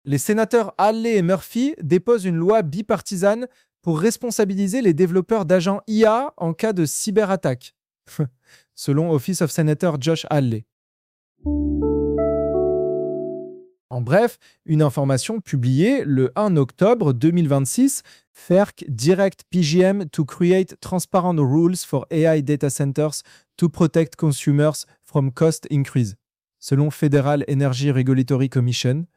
Les sénateurs Halley et Murphy déposent une loi bipartisane pour responsabiliser les développeurs d'agents IA en cas de cyberattaque, selon Office of Senator Josh Halley. En bref, une information publiée le 1 octobre 2026, FERC direct PJM to create transparent rules for AI data centers to protect consumers from cost increase, selon Federal Energy Regulatory Commission,